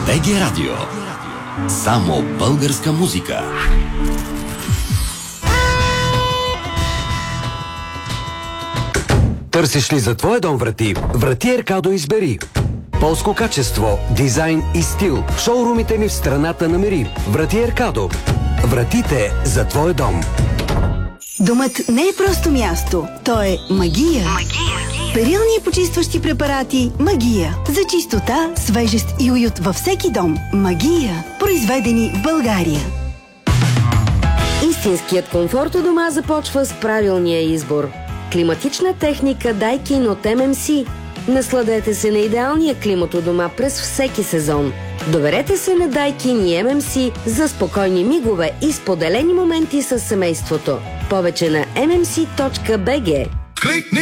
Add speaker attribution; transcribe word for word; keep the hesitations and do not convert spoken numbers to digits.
Speaker 1: БГ Радио. Само българска музика.
Speaker 2: Търсиш ли за твоя дом врати? Врати Еркадо избери. Полско качество, дизайн и стил. Шоурумите ни в страната намери. Врати Еркадо. Вратите за твоя дом.
Speaker 3: Домът не е просто място. То е магия. Магия. Перилни и почистващи препарати Магия. За чистота, свежест и уют във всеки дом. Магия. Произведени в България.
Speaker 4: Истинският комфорт у дома започва с правилния избор. Климатична техника Daikin от Ем Ем Си. Насладете се на идеалния климат у дома през всеки сезон. Доверете се на Daikin и Ем Ем Си за спокойни мигове и споделени моменти с семейството. Повече на ем ем си точка би джи.